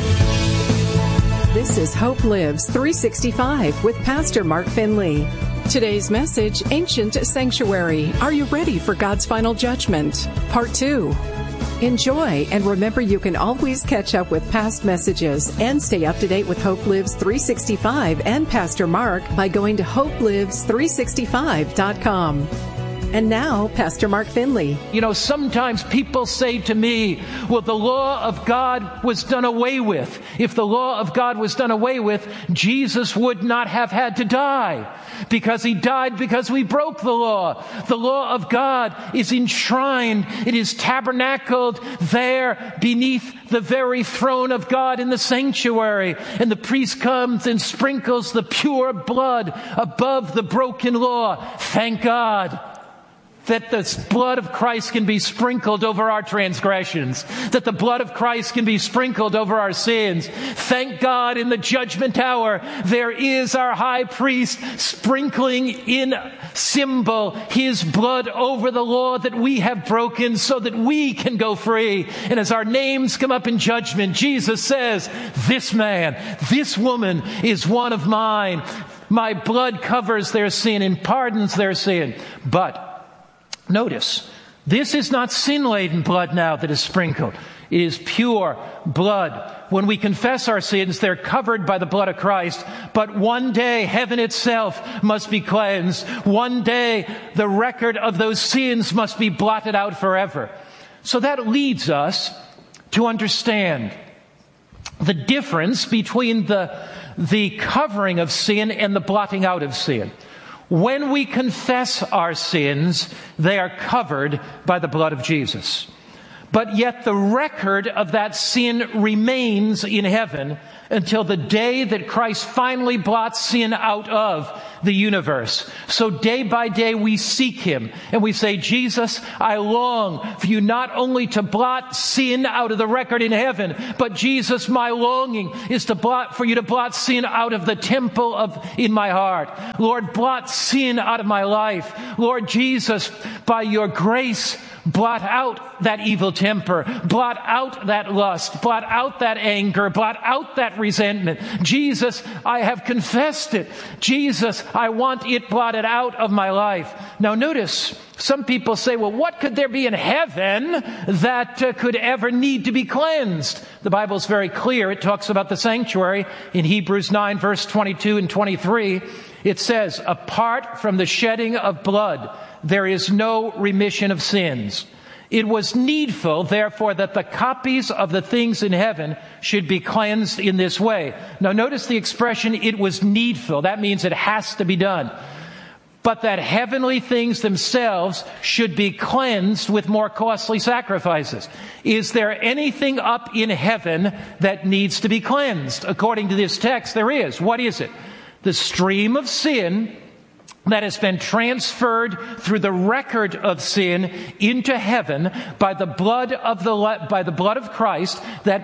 This is Hope Lives 365 with Pastor Mark Finley. Today's message, Ancient Sanctuary. Are you ready for God's final judgment? Part 2. Enjoy, and remember you can always catch up with past messages and stay up to date with Hope Lives 365 and Pastor Mark by going to hopelives365.com. And now, Pastor Mark Finley.
You know, sometimes people say to me, well, the law of God was done away with. If the law of God was done away with, Jesus would not have had to die. Because He died because we broke the law. The law of God is enshrined. It is tabernacled there beneath the very throne of God in the sanctuary. And the priest comes and sprinkles the pure blood above the broken law. Thank God that the blood of Christ can be sprinkled over our transgressions, that the blood of Christ can be sprinkled over our sins. Thank God in the judgment hour, there is our high priest sprinkling in symbol His blood over the law that we have broken so that we can go free. And as our names come up in judgment, Jesus says, this man, this woman is one of mine. My blood covers their sin and pardons their sin. But notice, This is not sin-laden blood now that is sprinkled. It is pure blood. When we confess our sins, they're covered by the blood of Christ. But one day, heaven itself must be cleansed. One day, the record of those sins must be blotted out forever. So that leads us to understand the difference between the covering of sin and the blotting out of sin. When we confess our sins, they are covered by the blood of Jesus. But yet the record of that sin remains in heaven until the day that Christ finally blots sin out of the universe. So day by day we seek Him and we say, Jesus, I long for you not only to blot sin out of the record in heaven, but Jesus, my longing is for you to blot sin out of the temple in my heart. Lord, blot sin out of my life. Lord Jesus, by your grace, blot out that evil temper, blot out that lust, blot out that anger, blot out that resentment. Jesus, I have confessed it. Jesus, I want it blotted out of my life. Now notice, some people say, well, what could there be in heaven that could ever need to be cleansed? The Bible is very clear. It talks about the sanctuary in Hebrews 9, verse 22 and 23. It says, apart from the shedding of blood, there is no remission of sins. It was needful, therefore, that the copies of the things in heaven should be cleansed in this way. Now notice the expression, it was needful. That means it has to be done. But that heavenly things themselves should be cleansed with more costly sacrifices. Is there anything up in heaven that needs to be cleansed? According to this text, there is. What is it? The stream of sin that has been transferred through the record of sin into heaven by the blood of Christ,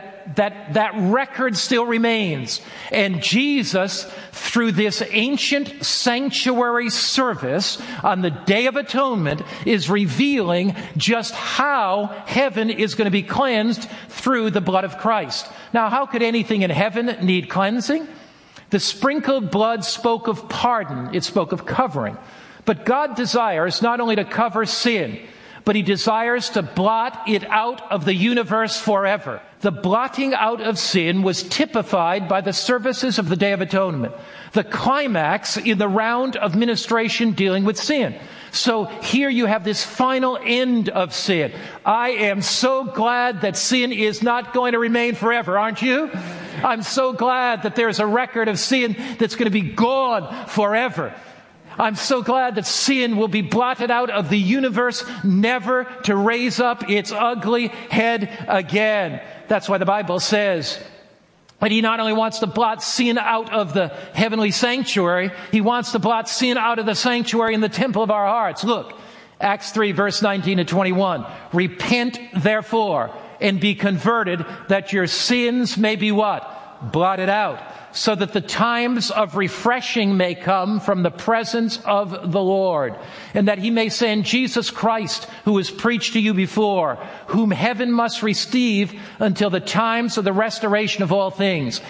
that record still remains. And Jesus, through this ancient sanctuary service on the Day of Atonement, is revealing just how heaven is going to be cleansed through the blood of Christ. Now, how could anything in heaven need cleansing? The sprinkled blood spoke of pardon. It spoke of covering. But God desires not only to cover sin, but He desires to blot it out of the universe forever. The blotting out of sin was typified by the services of the Day of Atonement, the climax in the round of ministration dealing with sin. So here you have this final end of sin. I am so glad that sin is not going to remain forever, aren't you? I'm so glad that there's a record of sin that's going to be gone forever. I'm so glad that sin will be blotted out of the universe, never to raise up its ugly head again. That's why the Bible says that He not only wants to blot sin out of the heavenly sanctuary, He wants to blot sin out of the sanctuary in the temple of our hearts. Look, Acts 3, verse 19 to 21. Repent, therefore, and be converted, that your sins may be what? Blotted out, so that the times of refreshing may come from the presence of the Lord, and that He may send Jesus Christ, who was preached to you before, whom heaven must receive until the times of the restoration of all things.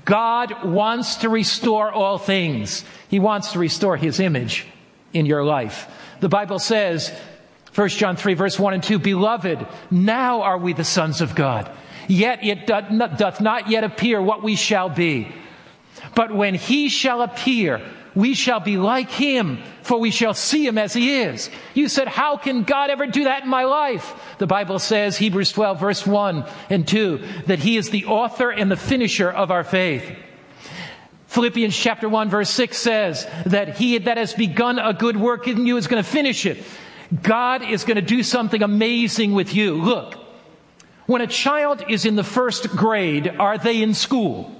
God wants to restore all things. He wants to restore His image in your life. The Bible says, 1 John 3, verse 1 and 2, Beloved, now are we the sons of God, yet it doth not yet appear what we shall be. But when He shall appear, we shall be like Him, for we shall see Him as He is. You said, how can God ever do that in my life? The Bible says, Hebrews 12, verse 1 and 2, that He is the author and the finisher of our faith. Philippians chapter 1, verse 6 says that He that has begun a good work in you is going to finish it. God is going to do something amazing with you. Look, when a child is in the first grade, are they in school?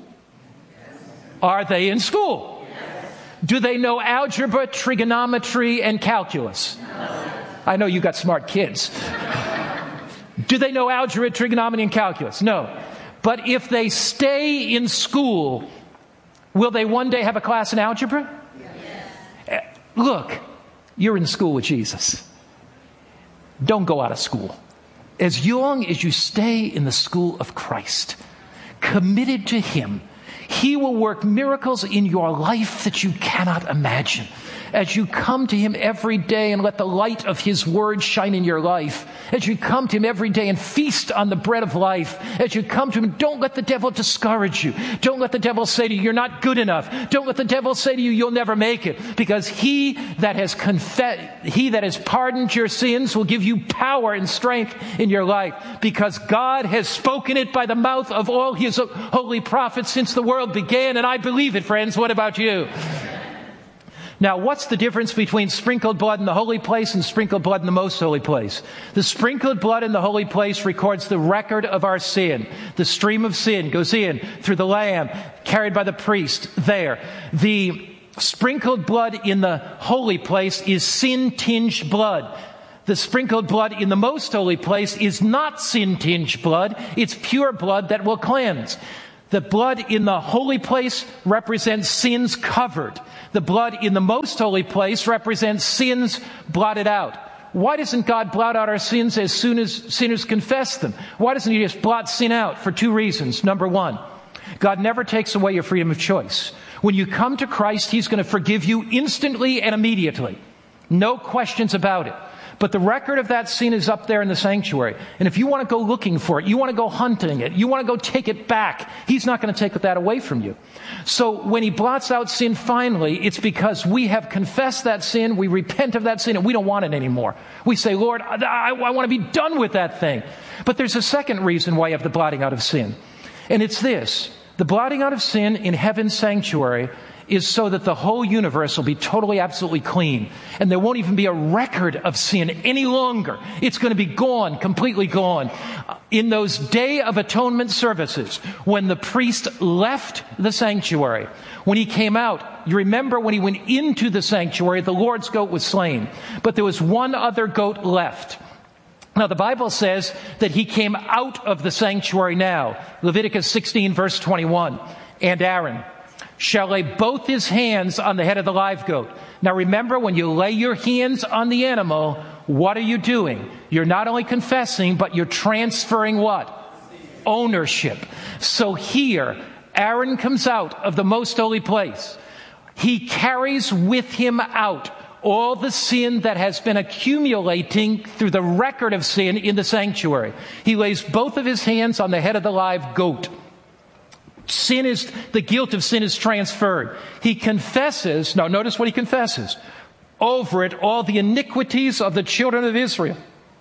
Are they in school? Do they know algebra, trigonometry, and calculus? I know you got smart kids. Do they know algebra, trigonometry, and calculus? No. But if they stay in school, will they one day have a class in algebra? Look, you're in school with Jesus. Don't go out of school. As long as you stay in the school of Christ, committed to Him, He will work miracles in your life that you cannot imagine. As you come to Him every day and let the light of His Word shine in your life, as you come to Him every day and feast on the bread of life, as you come to Him, don't let the devil discourage you. Don't let the devil say to you, you're not good enough. Don't let the devil say to you, you'll never make it. Because He that has pardoned your sins will give you power and strength in your life. Because God has spoken it by the mouth of all His holy prophets since the world began. And I believe it, friends. What about you? Now, what's the difference between sprinkled blood in the holy place and sprinkled blood in the most holy place? The sprinkled blood in the holy place records the record of our sin. The stream of sin goes in through the lamb, carried by the priest there. The sprinkled blood in the holy place is sin-tinged blood. The sprinkled blood in the most holy place is not sin-tinged blood. It's pure blood that will cleanse. The blood in the holy place represents sins covered. The blood in the most holy place represents sins blotted out. Why doesn't God blot out our sins as soon as sinners confess them? Why doesn't He just blot sin out? For two reasons. Number one, God never takes away your freedom of choice. When you come to Christ, He's going to forgive you instantly and immediately. No questions about it. But the record of that sin is up there in the sanctuary. And if you want to go looking for it, you want to go hunting it, you want to go take it back, He's not going to take that away from you. So when He blots out sin finally, it's because we have confessed that sin, we repent of that sin, and we don't want it anymore. We say, Lord, I want to be done with that thing. But there's a second reason why you have the blotting out of sin. And it's this. The blotting out of sin in heaven's sanctuary is so that the whole universe will be totally, absolutely clean. And there won't even be a record of sin any longer. It's going to be gone, completely gone. In those Day of Atonement services, when the priest left the sanctuary, when he came out, you remember when he went into the sanctuary, the Lord's goat was slain. But there was one other goat left. Now, the Bible says that he came out of the sanctuary now. Leviticus 16, verse 21. And Aaron shall lay both his hands on the head of the live goat. Now remember, when you lay your hands on the animal, what are you doing? You're not only confessing, but you're transferring what? Ownership. So here, Aaron comes out of the most holy place. He carries with him out all the sin that has been accumulating through the record of sin in the sanctuary. He lays both of his hands on the head of the live goat. The guilt of sin is transferred. He confesses, now notice what he confesses, over it all the iniquities of the children of Israel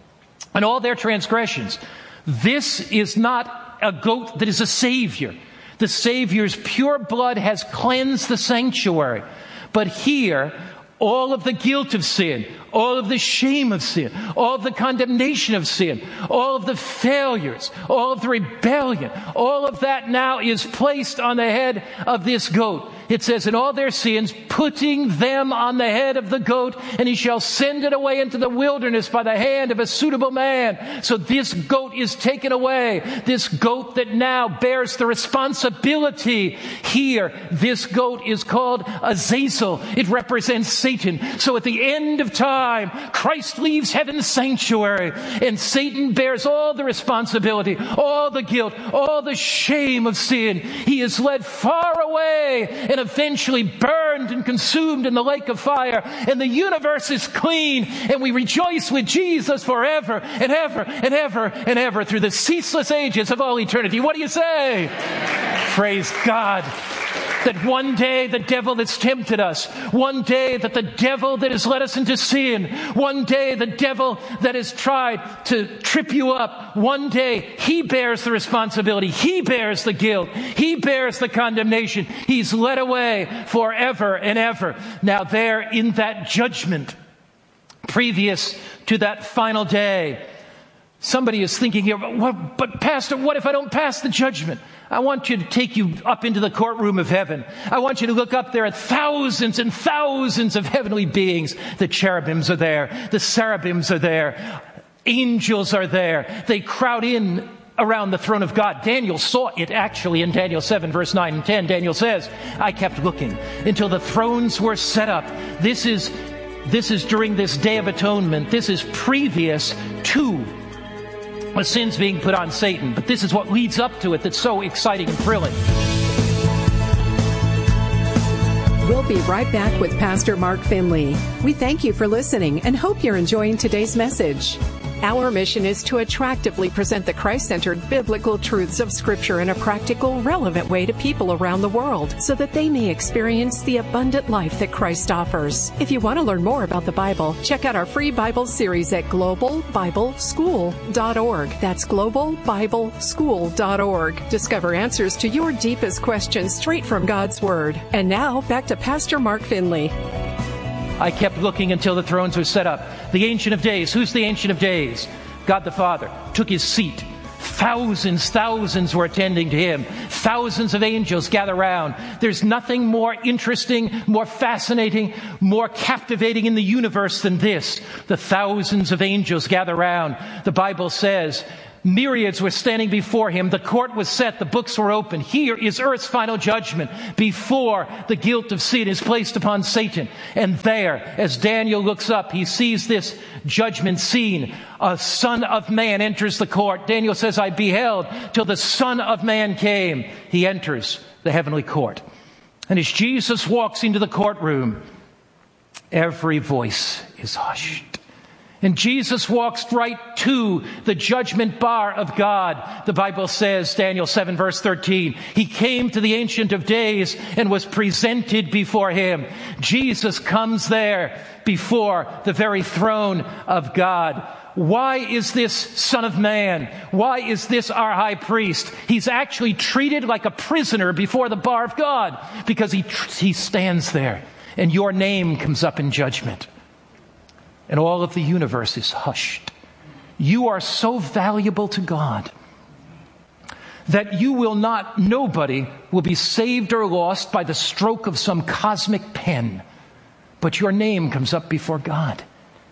and all their transgressions. This is not a goat that is a savior. The Savior's pure blood has cleansed the sanctuary. But here, all of the guilt of sin, all of the shame of sin, all of the condemnation of sin, all of the failures, all of the rebellion, all of that now is placed on the head of this goat. It says, in all their sins, putting them on the head of the goat, and he shall send it away into the wilderness by the hand of a suitable man. So this goat is taken away. This goat that now bears the responsibility. Here, this goat is called Azazel. It represents Satan. So at the end of time, Christ leaves heaven's sanctuary, and Satan bears all the responsibility, all the guilt, all the shame of sin. He is led far away and eventually burned and consumed in the lake of fire. And the universe is clean, and we rejoice with Jesus forever and ever and ever and ever through the ceaseless ages of all eternity. What do you say? Praise God. That one day the devil that's tempted us, one day that the devil that has led us into sin, one day the devil that has tried to trip you up, one day he bears the responsibility, he bears the guilt, he bears the condemnation. He's led away forever and ever. Now there in that judgment, previous to that final day, somebody is thinking here, but Pastor, what if I don't pass the judgment? I want you to take you up into the courtroom of heaven. I want you to look up there at thousands and thousands of heavenly beings. The cherubims are there. The cherubims are there. Angels are there. They crowd in around the throne of God. Daniel saw it actually in Daniel 7 verse 9 and 10. Daniel says, I kept looking until the thrones were set up. This is during this Day of Atonement. This is previous to the sins being put on Satan. But this is what leads up to it that's so exciting and thrilling.
We'll be right back with Pastor Mark Finley. We thank you for listening and hope you're enjoying today's message. Our mission is to attractively present the Christ-centered biblical truths of Scripture in a practical, relevant way to people around the world so that they may experience the abundant life that Christ offers. If you want to learn more about the Bible, check out our free Bible series at globalbibleschool.org. That's globalbibleschool.org. Discover answers to your deepest questions straight from God's Word. And now, back to Pastor Mark Finley.
I kept looking until the thrones were set up. The Ancient of Days. Who's the Ancient of Days? God the Father took his seat. Thousands were attending to him. Thousands of angels gather around. There's nothing more interesting, more fascinating, more captivating in the universe than this. The thousands of angels gather around. The Bible says myriads were standing before him. The court was set. The books were open. Here is earth's final judgment before the guilt of sin is placed upon Satan. And there, as Daniel looks up, he sees this judgment scene. A Son of Man enters the court. Daniel says, I beheld till the Son of Man came. He enters the heavenly court. And as Jesus walks into the courtroom, every voice is hushed. And Jesus walks right to the judgment bar of God. The Bible says, Daniel 7 verse 13, he came to the Ancient of Days and was presented before him. Jesus comes there before the very throne of God. Why is this Son of Man? Why is this our high priest? He's actually treated like a prisoner before the bar of God because he stands there and your name comes up in judgment. And all of the universe is hushed. You are so valuable to God that nobody will be saved or lost by the stroke of some cosmic pen. But your name comes up before God.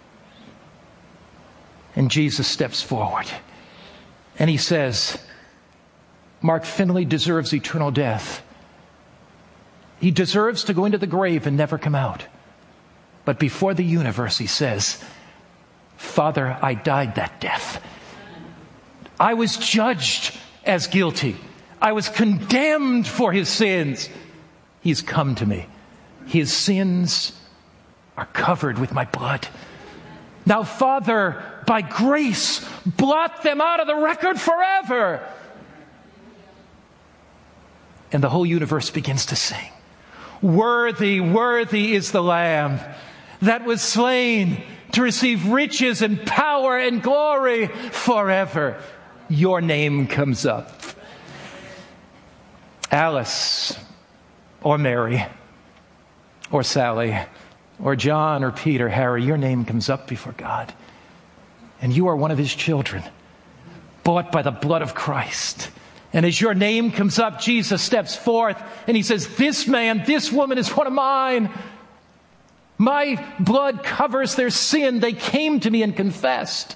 And Jesus steps forward. And he says, Mark Finley deserves eternal death. He deserves to go into the grave and never come out. But before the universe, he says, Father, I died that death. I was judged as guilty. I was condemned for his sins. He's come to me. His sins are covered with my blood. Now, Father, by grace, blot them out of the record forever. And the whole universe begins to sing. Worthy, worthy is the Lamb that was slain to receive riches and power and glory forever. Your name comes up. Alice, or Mary, or Sally, or John, or Peter, Harry, your name comes up before God. And you are one of his children, bought by the blood of Christ. And as your name comes up, Jesus steps forth and he says, this man, this woman is one of mine. My blood covers their sin. They came to me and confessed.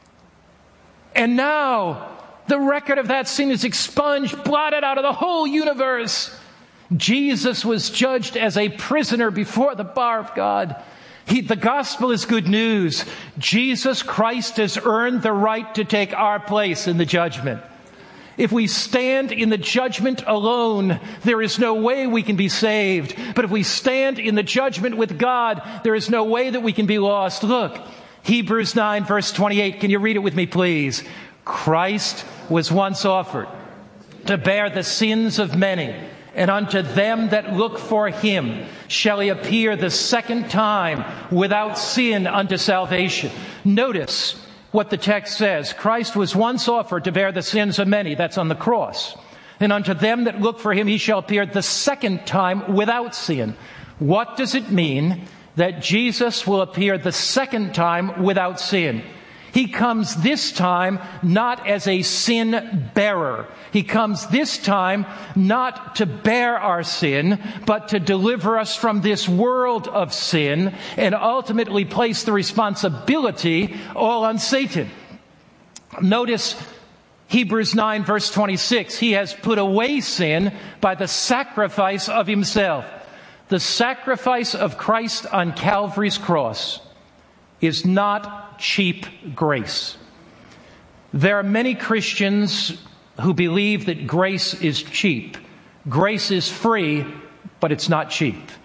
And now the record of that sin is expunged, blotted out of the whole universe. Jesus was judged as a prisoner before the bar of God. The gospel is good news. Jesus Christ has earned the right to take our place in the judgment. If we stand in the judgment alone, there is no way we can be saved. But if we stand in the judgment with God, there is no way that we can be lost. Look, Hebrews 9 verse 28. Can you read it with me, please? Christ was once offered to bear the sins of many, and unto them that look for him shall he appear the second time without sin unto salvation. Notice what the text says. Christ was once offered to bear the sins of many. That's on the cross. And unto them that look for him, he shall appear the second time without sin. What does it mean that Jesus will appear the second time without sin? He comes this time not as a sin bearer. He comes this time not to bear our sin, but to deliver us from this world of sin and ultimately place the responsibility all on Satan. Notice Hebrews 9 verse 26. He has put away sin by the sacrifice of himself. The sacrifice of Christ on Calvary's cross is not cheap grace. There are many Christians who believe that grace is cheap. Grace is free, but it's not cheap.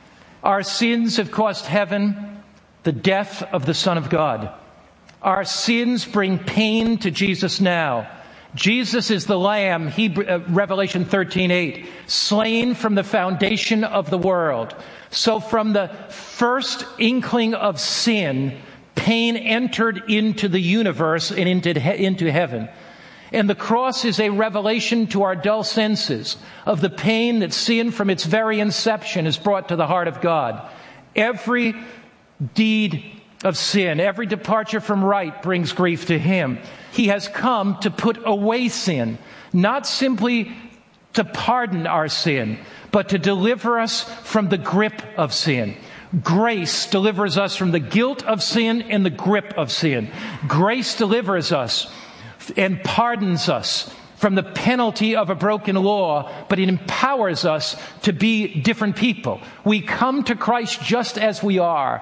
Our sins have cost heaven the death of the Son of God. Our sins bring pain to Jesus now. Jesus is the Lamb, Revelation 13:8, slain from the foundation of the world. So from the first inkling of sin, pain entered into the universe and into heaven. And the cross is a revelation to our dull senses of the pain that sin from its very inception has brought to the heart of God. Every deed of sin, every departure from right brings grief to Him. He has come to put away sin, not simply to pardon our sin, but to deliver us from the grip of sin. Grace delivers us from the guilt of sin and the grip of sin. Grace delivers us and pardons us from the penalty of a broken law, but it empowers us to be different people. We come to Christ just as we are,